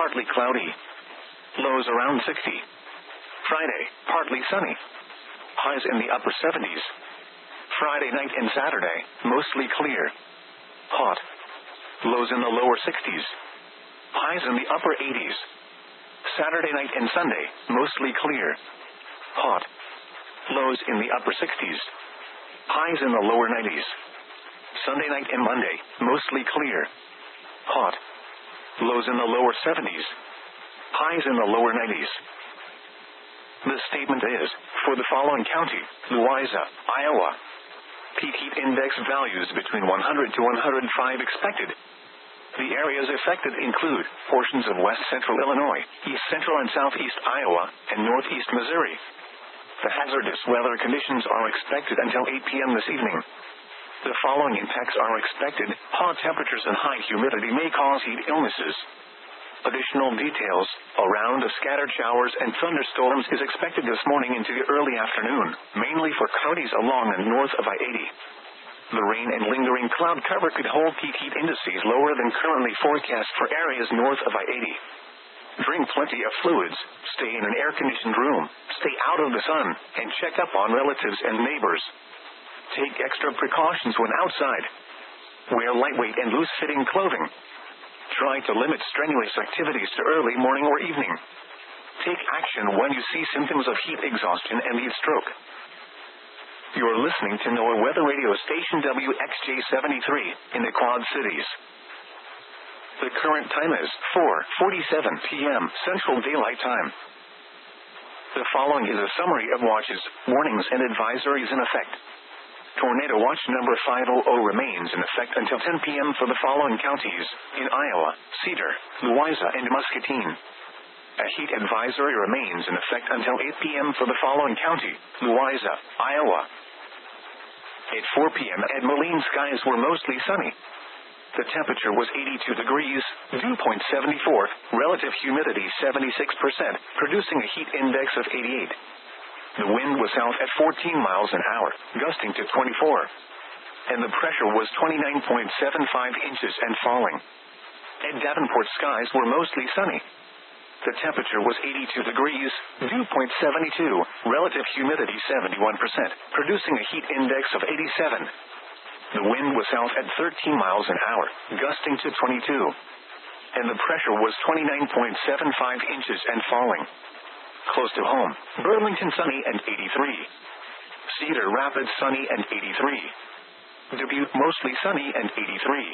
partly cloudy. Lows around 60. Friday, partly sunny. Highs in the upper 70s. Friday night and Saturday, mostly clear. Hot. Lows in the lower 60s. Highs in the upper 80s. Saturday night and Sunday, mostly clear. Hot. Lows in the upper 60s. Highs in the lower 90s. Sunday night and Monday, mostly clear. Hot. Lows in the lower 70s. Highs in the lower 90s. The statement is, for the following county, Louisa, Iowa. Peak heat index values between 100 to 105 expected. The areas affected include portions of west central Illinois, east central and southeast Iowa, and northeast Missouri. The hazardous weather conditions are expected until 8 p.m. this evening. The following impacts are expected. Hot temperatures and high humidity may cause heat illnesses. Additional details around the scattered showers and thunderstorms is expected this morning into the early afternoon, mainly for counties along and north of I-80. The rain and lingering cloud cover could hold peak heat indices lower than currently forecast for areas north of I-80. Drink plenty of fluids, stay in an air-conditioned room, stay out of the sun, and check up on relatives and neighbors. Take extra precautions when outside. Wear lightweight and loose-fitting clothing. Try to limit strenuous activities to early morning or evening. Take action when you see symptoms of heat exhaustion and heat stroke. You're listening to NOAA Weather Radio Station WXJ73 in the Quad Cities. The current time is 4:47 p.m. Central Daylight Time. The following is a summary of watches, warnings, and advisories in effect. Tornado watch number 500 remains in effect until 10 p.m. for the following counties, in Iowa, Cedar, Louisa, and Muscatine. A heat advisory remains in effect until 8 p.m. for the following county, Louisa, Iowa. At 4 p.m. at Moline, skies were mostly sunny. The temperature was 82 degrees, dew point 74, relative humidity 76%, producing a heat index of 88. The wind was south at 14 miles an hour, gusting to 24. And the pressure was 29.75 inches and falling. At Davenport, skies were mostly sunny. The temperature was 82 degrees, dew point 72, relative humidity 71%, producing a heat index of 87. The wind was south at 13 miles an hour, gusting to 22. And the pressure was 29.75 inches and falling. Close to home, Burlington sunny and 83. Cedar Rapids sunny and 83. Dubuque mostly sunny and 83.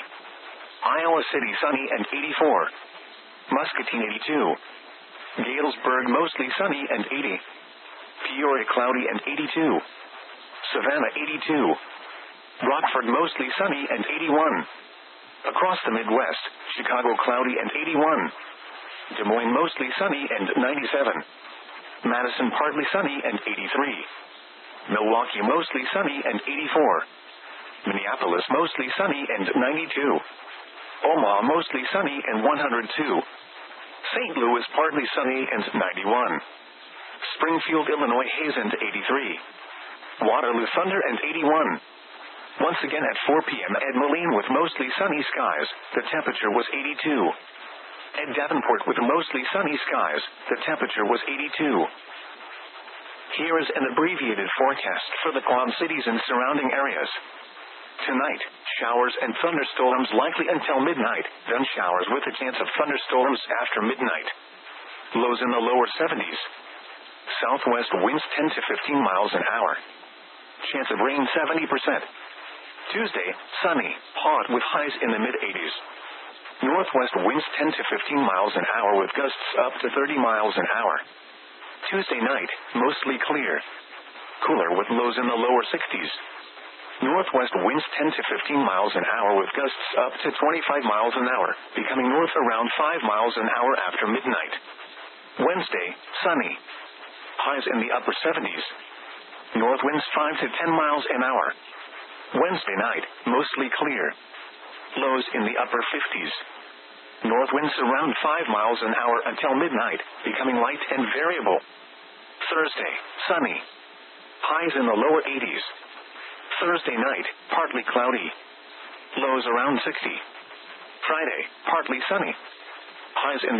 Iowa City sunny and 84. Muscatine 82. Galesburg mostly sunny and 80. Peoria cloudy and 82. Savannah 82. Rockford mostly sunny and 81. Across the Midwest, Chicago cloudy and 81. Des Moines mostly sunny and 97. Madison partly sunny and 83. Milwaukee mostly sunny and 84. Minneapolis mostly sunny and 92. Omaha mostly sunny and 102. St. Louis partly sunny and 91. Springfield, Illinois haze and 83. Waterloo thunder and 81. Once again at 4 p.m. at Moline with mostly sunny skies, the temperature was 82. At Davenport with mostly sunny skies, the temperature was 82. Here is an abbreviated forecast for the Quad Cities and surrounding areas. Tonight, showers and thunderstorms likely until midnight, then showers with a chance of thunderstorms after midnight. Lows in the lower 70s. Southwest winds 10 to 15 miles an hour. Chance of rain 70%. Tuesday, sunny, hot with highs in the mid-80s. Northwest winds 10 to 15 miles an hour with gusts up to 30 miles an hour. Tuesday night, mostly clear. Cooler with lows in the lower 60s. Northwest winds 10 to 15 miles an hour with gusts up to 25 miles an hour, becoming north around 5 miles an hour after midnight. Wednesday, sunny. Highs in the upper 70s. North winds 5 to 10 miles an hour. Wednesday night, mostly clear. Lows in the upper 50s. North winds around 5 miles an hour until midnight, becoming light and variable. Thursday, sunny. Highs in the lower 80s. Thursday night, partly cloudy. Lows around 60. Friday, partly sunny. Highs in the